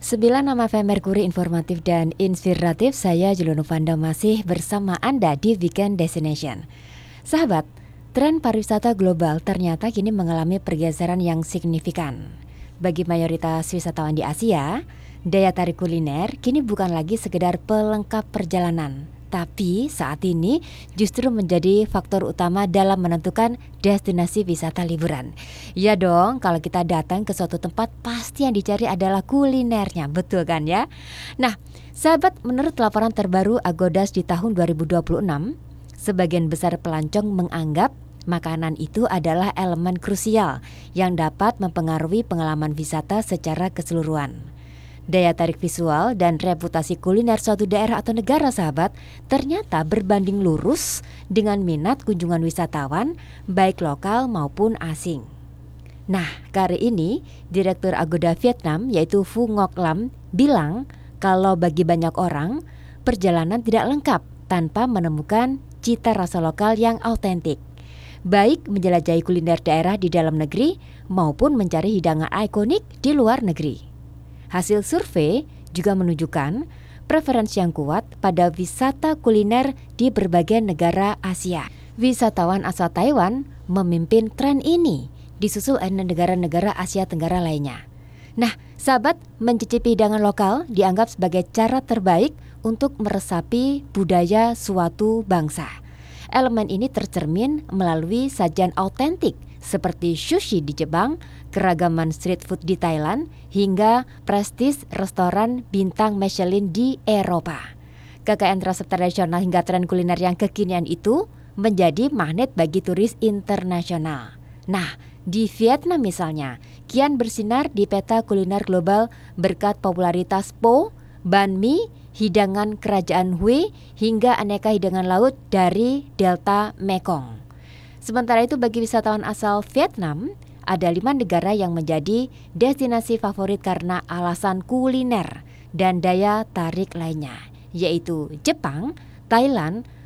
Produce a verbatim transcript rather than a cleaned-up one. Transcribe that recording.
Sembilan nama F M Merkuri informatif dan inspiratif. Saya Juliana Fanda masih bersama Anda di Weekend Destination. Sahabat, tren pariwisata global ternyata kini mengalami pergeseran yang signifikan. Bagi mayoritas wisatawan di Asia, daya tarik kuliner kini bukan lagi sekedar pelengkap perjalanan, tapi saat ini justru menjadi faktor utama dalam menentukan destinasi wisata liburan. Ya dong, kalau kita datang ke suatu tempat pasti yang dicari adalah kulinernya, betul kan ya? Nah, sahabat, menurut laporan terbaru Agodas di tahun dua ribu dua puluh enam, sebagian besar pelancong menganggap makanan itu adalah elemen krusial yang dapat mempengaruhi pengalaman wisata secara keseluruhan. Daya tarik visual dan reputasi kuliner suatu daerah atau negara, sahabat, ternyata berbanding lurus dengan minat kunjungan wisatawan baik lokal maupun asing. Nah, kali ini Direktur Agoda Vietnam yaitu Phu Ngoc Lam bilang kalau bagi banyak orang perjalanan tidak lengkap tanpa menemukan cita rasa lokal yang autentik. Baik menjelajahi kuliner daerah di dalam negeri maupun mencari hidangan ikonik di luar negeri. Hasil survei juga menunjukkan preferensi yang kuat pada wisata kuliner di berbagai negara Asia. Wisatawan asal Taiwan memimpin tren ini, disusul negara-negara Asia Tenggara lainnya. Nah, sahabat, mencicipi hidangan lokal dianggap sebagai cara terbaik untuk meresapi budaya suatu bangsa. Elemen ini tercermin melalui sajian autentik seperti sushi di Jepang, keragaman street food di Thailand, hingga prestis restoran bintang Michelin di Eropa. Kekayaan resep tradisional hingga tren kuliner yang kekinian itu menjadi magnet bagi turis internasional. Nah, di Vietnam misalnya, kian bersinar di peta kuliner global berkat popularitas pho, banh mi, hidangan kerajaan Hue, hingga aneka hidangan laut dari Delta Mekong. Sementara itu bagi wisatawan asal Vietnam, ada lima negara yang menjadi destinasi favorit karena alasan kuliner dan daya tarik lainnya, yaitu Jepang, Thailand,